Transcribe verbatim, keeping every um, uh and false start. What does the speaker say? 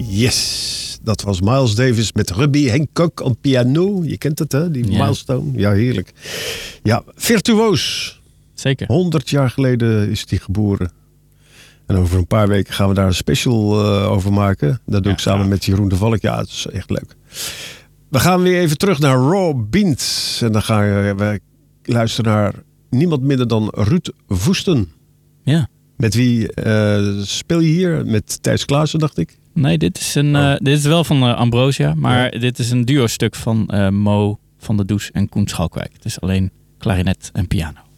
Yes, dat was Miles Davis met Herbie Hancock op piano. Je kent het, hè? Die ja. Milestone. Ja, heerlijk. Ja, virtuoos. Zeker. honderd jaar geleden is hij geboren. En over een paar weken gaan we daar een special uh, over maken. Dat doe ja, ik samen ja. met Jeroen de Valk. Ja, het is echt leuk. We gaan weer even terug naar Raw Beans. En dan gaan we luisteren naar niemand minder dan Ruud Woesten. Ja. Met wie uh, speel je hier? Met Thijs Klaassen, dacht ik? Nee, dit is, een, oh. uh, dit is wel van uh, Ambrosia. Maar ja. dit is een duo-stuk van uh, Mo van der Does en Koen Schalkwijk. Het is alleen klarinet en piano.